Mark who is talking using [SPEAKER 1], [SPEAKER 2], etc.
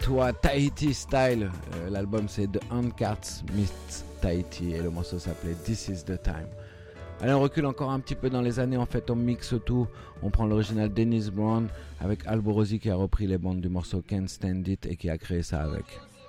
[SPEAKER 1] toi Tahiti Style. L'album c'est The Handcats meets Tahiti et le morceau s'appelait This Is The Time. Allez, on recule encore un petit peu dans les années, en fait on mixe tout. On prend l'original Dennis Brown avec Alborosi qui a repris les bandes du morceau Can't Stand It et qui a créé ça avec.